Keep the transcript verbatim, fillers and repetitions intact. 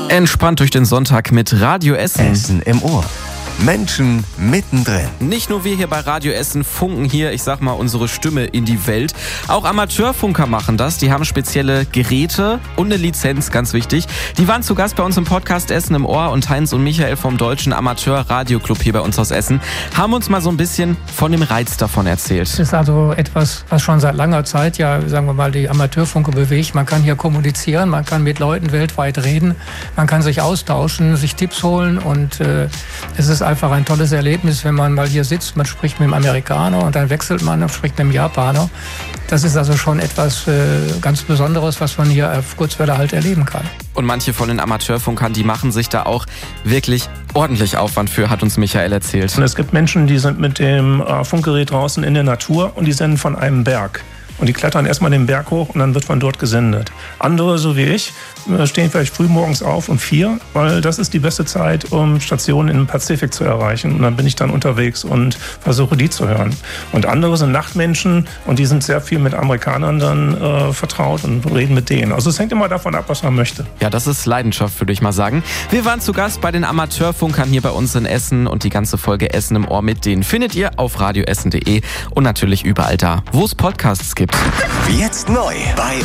Entspannt durch den Sonntag mit Radio Essen. Essen im Ohr. Menschen mittendrin. Nicht nur wir hier bei Radio Essen funken hier, ich sag mal, unsere Stimme in die Welt. Auch Amateurfunker machen das. Die haben spezielle Geräte und eine Lizenz, ganz wichtig. Die waren zu Gast bei uns im Podcast Essen im Ohr und Heinz und Michael vom Deutschen Amateur-Radio-Club hier bei uns aus Essen haben uns mal so ein bisschen von dem Reiz davon erzählt. Es ist also etwas, was schon seit langer Zeit, ja, sagen wir mal, die Amateurfunker bewegt. Man kann hier kommunizieren, man kann mit Leuten weltweit reden, man kann sich austauschen, sich Tipps holen und äh, es ist einfach ein tolles Erlebnis, wenn man mal hier sitzt, man spricht mit dem Amerikaner und dann wechselt man und spricht mit dem Japaner. Das ist also schon etwas äh, ganz Besonderes, was man hier auf Kurzwelle halt erleben kann. Und manche von den Amateurfunkern, die machen sich da auch wirklich ordentlich Aufwand für, hat uns Michael erzählt. Und es gibt Menschen, die sind mit dem äh, Funkgerät draußen in der Natur und die senden von einem Berg. Und die klettern erstmal den Berg hoch und dann wird von dort gesendet. Andere, so wie ich, stehen vielleicht früh morgens auf um vier, weil das ist die beste Zeit, um Stationen im Pazifik zu erreichen. Und dann bin ich dann unterwegs und versuche, die zu hören. Und andere sind Nachtmenschen und die sind sehr viel mit Amerikanern dann äh, vertraut und reden mit denen. Also es hängt immer davon ab, was man möchte. Ja, das ist Leidenschaft, würde ich mal sagen. Wir waren zu Gast bei den Amateurfunkern hier bei uns in Essen und die ganze Folge Essen im Ohr mit denen findet ihr auf radioessen punkt de und natürlich überall da, wo es Podcasts gibt. Jetzt neu bei